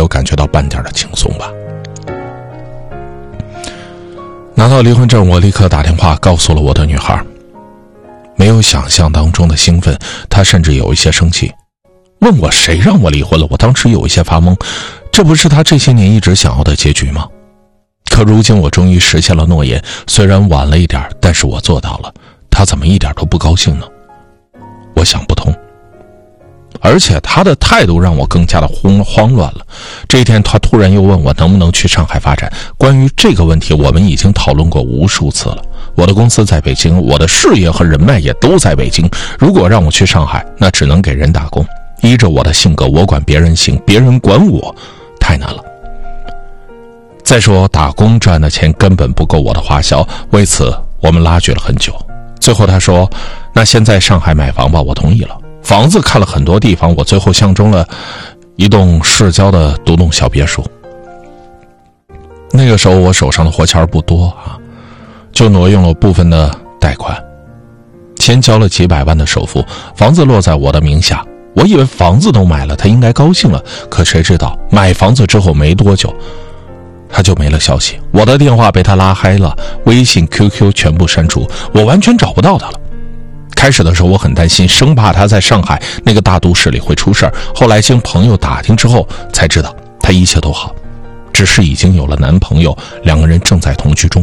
感觉到半点的轻松吧。拿到离婚证，我立刻打电话告诉了我的女孩。没有想象当中的兴奋，她甚至有一些生气，问我谁让我离婚了。我当时有一些发懵，这不是她这些年一直想要的结局吗？可如今我终于实现了诺言，虽然晚了一点，但是我做到了，她怎么一点都不高兴呢？我想不通。而且他的态度让我更加的慌乱了。这一天他突然又问我能不能去上海发展。关于这个问题我们已经讨论过无数次了。我的公司在北京，我的事业和人脉也都在北京，如果让我去上海，那只能给人打工。依着我的性格，我管别人行，别人管我太难了。再说打工赚的钱根本不够我的花销，为此我们拉锯了很久。最后他说那先在上海买房吧，我同意了。房子看了很多地方，我最后相中了一栋市郊的独栋小别墅。那个时候我手上的活钱不多啊，就挪用了部分的贷款，先交了几百万的首付，房子落在我的名下。我以为房子都买了，他应该高兴了，可谁知道买房子之后没多久他就没了消息，我的电话被他拉黑了，微信 QQ 全部删除，我完全找不到他了。开始的时候我很担心，生怕他在上海那个大都市里会出事儿。后来经朋友打听之后才知道他一切都好，只是已经有了男朋友，两个人正在同居中。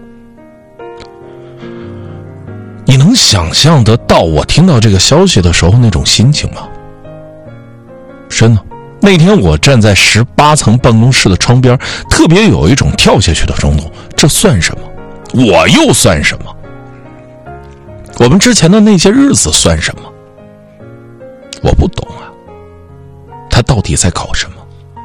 你能想象得到我听到这个消息的时候那种心情吗？真的，那天我站在18层办公室的窗边，特别有一种跳下去的冲动。这算什么？我又算什么？我们之前的那些日子算什么？我不懂啊，他到底在搞什么？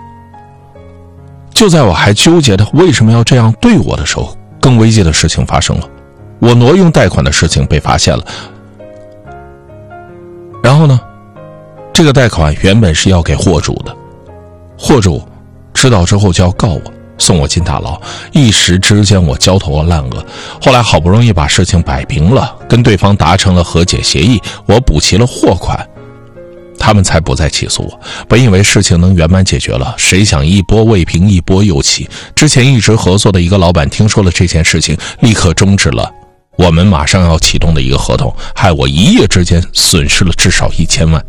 就在我还纠结他为什么要这样对我的时候，更危急的事情发生了。我挪用贷款的事情被发现了。然后呢，这个贷款原本是要给货主的，货主知道之后就要告我，送我进大牢。一时之间我焦头烂额。后来好不容易把事情摆平了，跟对方达成了和解协议，我补齐了货款，他们才不再起诉我。本以为事情能圆满解决了，谁想一波未平一波又起。之前一直合作的一个老板听说了这件事情，立刻终止了我们马上要启动的一个合同，害我一夜之间损失了至少1000万。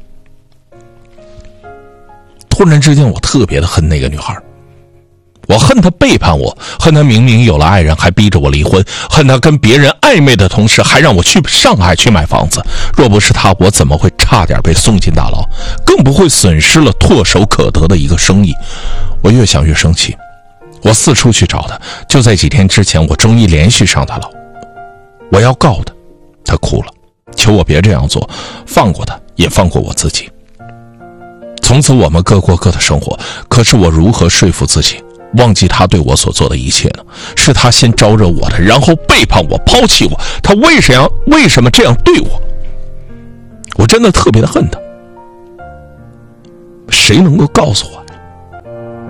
突然之间我特别的恨那个女孩，我恨她背叛我，恨她明明有了爱人还逼着我离婚，恨她跟别人暧昧的同时还让我去上海去买房子。若不是她，我怎么会差点被送进大牢，更不会损失了唾手可得的一个生意。我越想越生气，我四处去找她。就在几天之前，我终于联系上她了，我要告她。她哭了，求我别这样做，放过她，也放过我自己。从此我们各过各的生活。可是我如何说服自己忘记他对我所做的一切呢？是他先招惹我的，然后背叛我，抛弃我。他为什么这样对我？我真的特别的恨他。谁能够告诉我